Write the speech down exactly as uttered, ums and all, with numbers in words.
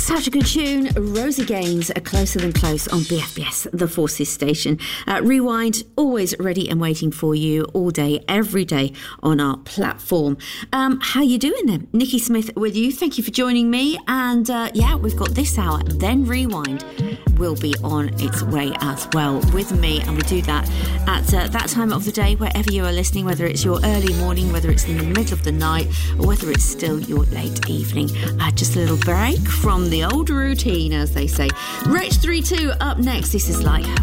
Such a good tune. Rosie Gaines, Closer Than Close on B F B S, the Forces station. Uh, Rewind, always ready and waiting for you all day, every day on our platform. Um, how you doing then? Nikki Smith with you. Thank you for joining me. And uh, yeah, we've got this hour. Then Rewind will be on its way as well with me. And we do that at uh, that time of the day, wherever you are listening, whether it's your early morning, whether it's in the middle of the night, or whether it's still your late evening. Uh, just a little break from the old routine, as they say. Rich three two up next. This is Like Her.